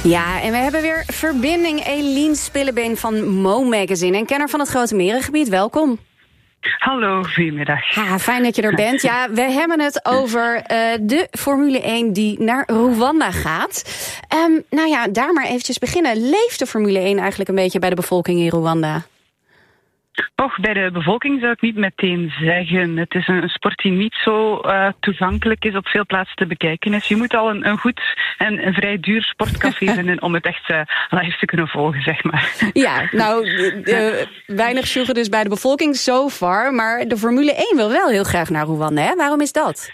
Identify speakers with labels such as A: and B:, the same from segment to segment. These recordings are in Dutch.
A: Ja, en we hebben weer verbinding. Eline Spillebeen van Mo Magazine en kenner van het Grote Merengebied. Welkom.
B: Hallo, goedemiddag.
A: Ja, fijn dat je er bent. Ja, we hebben het over de Formule 1 die naar Rwanda gaat. Nou ja, daar maar eventjes beginnen. Leeft de Formule 1 eigenlijk een beetje bij de bevolking in Rwanda?
B: Och, bij de bevolking zou ik niet meteen zeggen. Het is een sport die niet zo toegankelijk is, op veel plaatsen te bekijken is. Je moet al een goed en een vrij duur sportcafé vinden om het echt live te kunnen volgen, zeg maar.
A: Ja, nou, weinig sjoegen dus bij de bevolking so far. Maar de Formule 1 wil wel heel graag naar Rwanda, hè? Waarom is dat?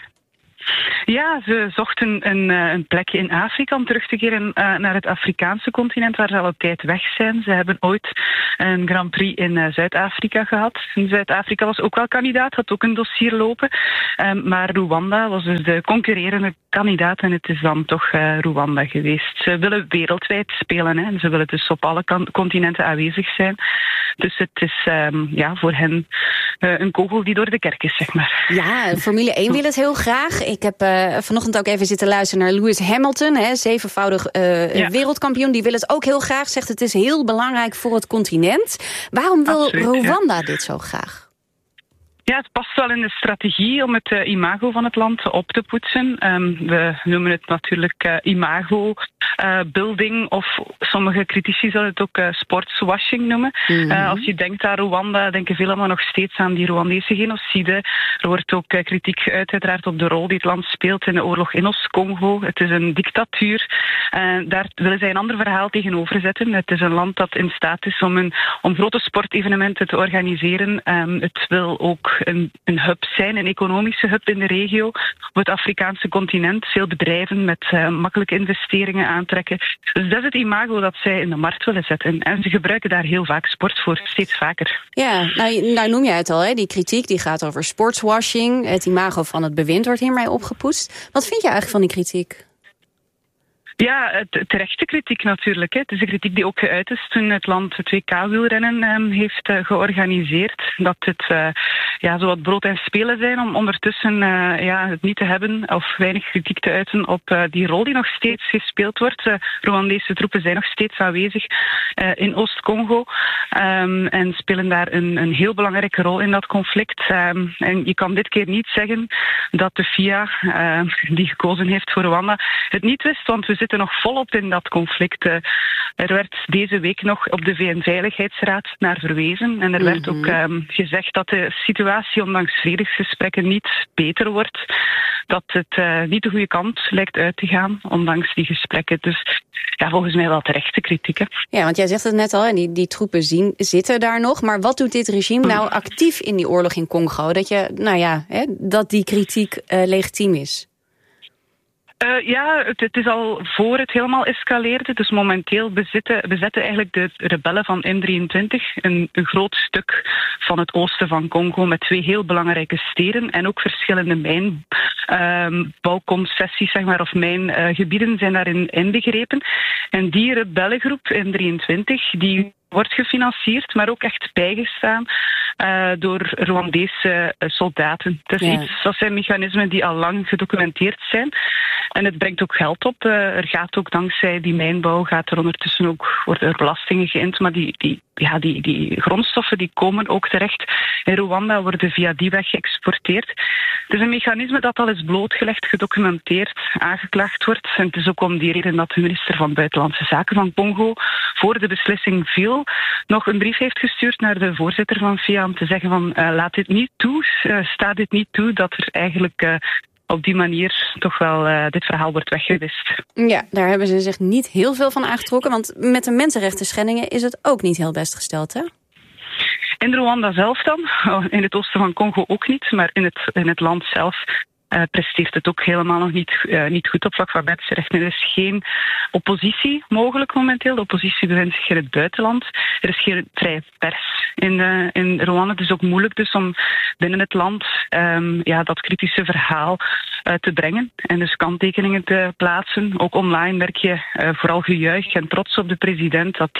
B: Ja, ze zochten een plekje in Afrika om terug te keren naar het Afrikaanse continent, waar ze al een tijd weg zijn. Ze hebben ooit een Grand Prix in Zuid-Afrika gehad. Zuid-Afrika was ook wel kandidaat, had ook een dossier lopen. Maar Rwanda was dus de concurrerende kandidaat en het is dan toch Rwanda geweest. Ze willen wereldwijd spelen, hè, en ze willen dus op alle continenten aanwezig zijn. Dus het is voor hen een kogel die door de kerk is, zeg maar.
A: Ja, Formule 1 wil het heel graag. Ik heb vanochtend ook even zitten luisteren naar Lewis Hamilton, hè, 7-voudig wereldkampioen. Die wil het ook heel graag, zegt het is heel belangrijk voor het continent. Waarom wil Rwanda dit zo graag?
B: Ja, het past wel in de strategie om het imago van het land op te poetsen. We noemen het natuurlijk imago-building, of sommige critici zullen het ook sportswashing noemen. Als je denkt aan Rwanda, denken veel allemaal nog steeds aan die Rwandese genocide. Er wordt ook kritiek geuit uiteraard op de rol die het land speelt in de oorlog in Oost-Congo. Het is een dictatuur. Daar willen zij een ander verhaal tegenover zetten. Het is een land dat in staat is om grote sportevenementen te organiseren. Het wil ook een hub zijn, een economische hub in de regio, op het Afrikaanse continent. Veel bedrijven met makkelijke investeringen aantrekken. Dus dat is het imago dat zij in de markt willen zetten. En ze gebruiken daar heel vaak sport voor, steeds vaker. Ja,
A: nou noem jij het al, hè? Die kritiek die gaat over sportswashing. Het imago van het bewind wordt hiermee opgepoetst. Wat vind je eigenlijk van die kritiek?
B: Ja, terechte kritiek natuurlijk. Hè. Het is een kritiek die ook geuit is toen het land het WK-wielrennen heeft georganiseerd. Dat het zowat brood en spelen zijn om ondertussen het niet te hebben of weinig kritiek te uiten op die rol die nog steeds gespeeld wordt. Rwandese troepen zijn nog steeds aanwezig in Oost-Congo en spelen daar een heel belangrijke rol in dat conflict. En je kan dit keer niet zeggen dat de FIA, die gekozen heeft voor Rwanda, het niet wist, want we zitten nog volop in dat conflict. Er werd deze week nog op de VN-veiligheidsraad naar verwezen. En er werd ook gezegd dat de situatie ondanks vredesgesprekken niet beter wordt. Dat het niet de goede kant lijkt uit te gaan, ondanks die gesprekken. Dus ja, volgens mij wel terechte kritiek. Hè.
A: Ja, want jij zegt het net al, en die troepen zitten daar nog. Maar wat doet dit regime nou actief in die oorlog in Congo? Dat die kritiek legitiem is?
B: Het is al voor het helemaal escaleerde. Dus momenteel bezetten eigenlijk de rebellen van M23 een groot stuk van het oosten van Congo met 2 heel belangrijke steden en ook verschillende mijnbouwconcessies, zeg maar, of mijngebieden zijn daarin inbegrepen. En die rebellengroep M23, die wordt gefinancierd, maar ook echt bijgestaan door Rwandese soldaten. Dat zijn mechanismen die al lang gedocumenteerd zijn. En het brengt ook geld op. Er gaat ook dankzij die mijnbouw, gaat er ondertussen ook, worden er belastingen geïnd, maar die grondstoffen die komen ook terecht in Rwanda, worden via die weg geëxporteerd. Het is een mechanisme dat al is blootgelegd, gedocumenteerd, aangeklaagd wordt. En het is ook om die reden dat de minister van Buitenlandse Zaken van Congo voor de beslissing viel, nog een brief heeft gestuurd naar de voorzitter van FIA om te zeggen van laat dit niet toe, sta dit niet toe, dat er eigenlijk op die manier toch wel dit verhaal wordt weggewist. Ja,
A: daar hebben ze zich niet heel veel van aangetrokken, want met de mensenrechten schendingen is het ook niet heel best gesteld, hè?
B: In Rwanda zelf dan, in het oosten van Congo ook niet, maar in het land zelf presteert het ook helemaal nog niet goed op vlak van mensenrechten. Er is geen oppositie mogelijk momenteel. De oppositie bevindt zich in het buitenland. Er is geen vrije pers in Rwanda. Het is ook moeilijk dus om binnen het land dat kritische verhaal te brengen en dus kanttekeningen te plaatsen. Ook online merk je vooral gejuich en trots op de president dat hij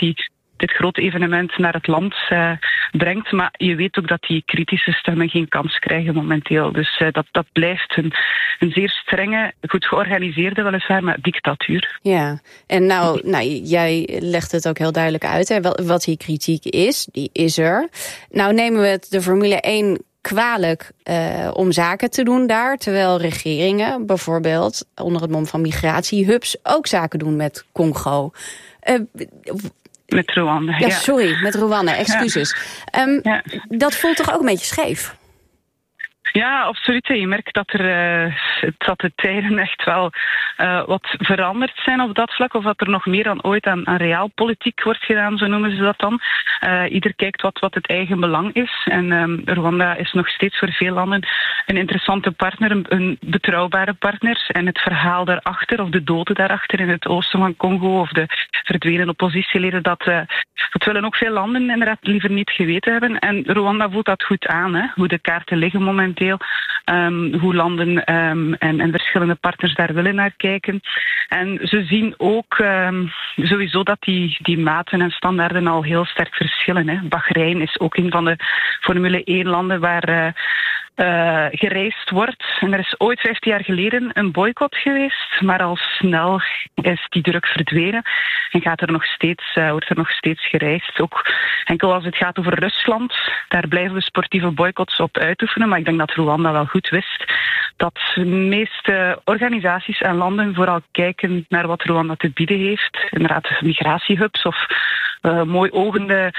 B: dit grote evenement naar het land brengt. Maar je weet ook dat die kritische stemmen geen kans krijgen momenteel. Dus dat blijft een zeer strenge, goed georganiseerde weliswaar, maar dictatuur.
A: Ja, en nou, jij legt het ook heel duidelijk uit, hè, wat die kritiek is. Die is er. Nou nemen we het de Formule 1 kwalijk om zaken te doen daar, terwijl regeringen bijvoorbeeld onder het mom van migratiehubs ook zaken doen met Congo.
B: Met Rwanda.
A: Ja, sorry, met Rwanda, excuses. Dat voelt toch ook een beetje scheef?
B: Ja, absoluut. Je merkt dat de tijden echt wel wat veranderd zijn op dat vlak. Of dat er nog meer dan ooit aan realpolitiek wordt gedaan, zo noemen ze dat dan. Ieder kijkt wat het eigen belang is. En Rwanda is nog steeds voor veel landen een interessante partner, een betrouwbare partner. En het verhaal daarachter, of de doden daarachter in het oosten van Congo, of de verdwenen oppositieleden, dat willen ook veel landen inderdaad liever niet geweten hebben. En Rwanda voelt dat goed aan, hè, hoe de kaarten liggen momenteel. Hoe landen en verschillende partners daar willen naar kijken. En ze zien ook sowieso dat die maten en standaarden al heel sterk verschillen. Hè. Bahrein is ook een van de Formule 1 landen waar gereisd wordt. En er is ooit 15 jaar geleden een boycott geweest, maar al snel is die druk verdwenen en wordt er nog steeds gereisd. Ook enkel als het gaat over Rusland, daar blijven we sportieve boycotts op uitoefenen, maar ik denk dat Rwanda wel goed wist dat de meeste organisaties en landen vooral kijken naar wat Rwanda te bieden heeft. Inderdaad, migratiehubs of mooi ogende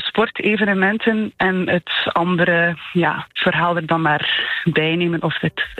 B: sportevenementen en het andere verhaal er dan maar bijnemen of het